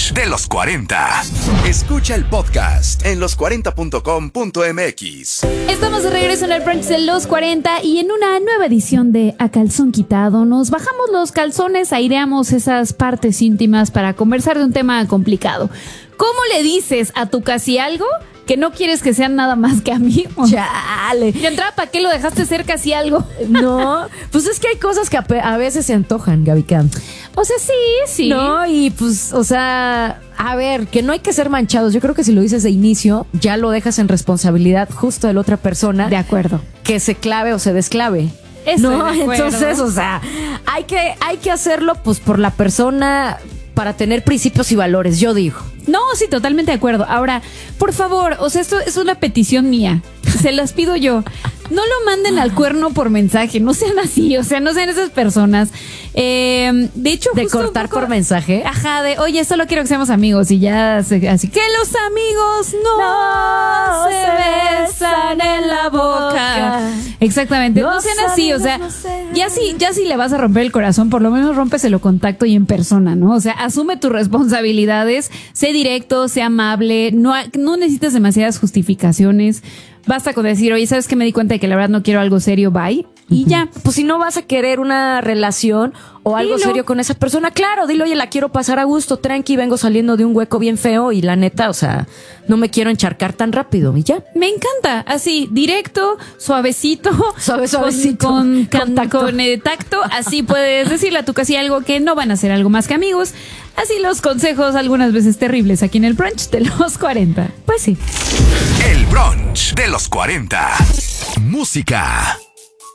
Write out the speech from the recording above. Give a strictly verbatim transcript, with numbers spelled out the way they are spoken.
brunch de los cuarenta. Escucha el podcast en los cuarenta punto com punto m x. Estamos de regreso en el brunch de los cuarenta y en una nueva edición de A Calzón Quitado nos bajamos los calzones, aireamos esas partes íntimas para conversar de un tema complicado. ¿Cómo le dices a tu casi algo que no quieres que sean nada más que amigos? Chale. Y entraba, ¿para qué lo dejaste ser casi algo? No, pues es que hay cosas que a, pe- a veces se antojan, Gabican. O sea, sí, sí. No, y pues, o sea, a ver, que no hay que ser manchados. Yo creo que si lo dices de inicio, ya lo dejas en responsabilidad justo de la otra persona. De acuerdo. Que se clave o se desclave. Estoy No, de acuerdo. entonces, o sea, hay que, hay que hacerlo pues por la persona, para tener principios y valores, yo digo. No, sí, totalmente de acuerdo. Ahora, por favor, o sea, esto es una petición mía. Se las pido yo. No lo manden al cuerno por mensaje. No sean así, o sea, no sean esas personas. Eh, de hecho, De justo cortar un poco- por mensaje. Ajá, de, oye, solo quiero que seamos amigos. Y ya, se- así que los amigos no, No se se besan en la boca. boca. Exactamente, no Los sean así, o sea, amigos no se ya si, ya si le vas a romper el corazón, por lo menos rómpeselo contacto y en persona, ¿no? O sea, asume tus responsabilidades, sé directo, sé amable, no, ha- no necesitas demasiadas justificaciones. Basta con decir, oye, ¿sabes qué? Me di cuenta de que la verdad no quiero algo serio, bye. Y ya. Pues si no vas a querer una relación o algo Dilo. serio con esa persona, claro, dilo, oye, la quiero pasar a gusto, tranqui, vengo saliendo de un hueco bien feo y la neta, o sea, no me quiero encharcar tan rápido y ya. Me encanta, así, directo, suavecito, Suave, suavecito. con, con, Con tacto. con, eh, tacto, así puedes decirle a tu casi algo que no van a ser algo más que amigos. Así los consejos algunas veces terribles aquí en el brunch de los cuarenta. Pues sí. El brunch de los cuarenta. Música.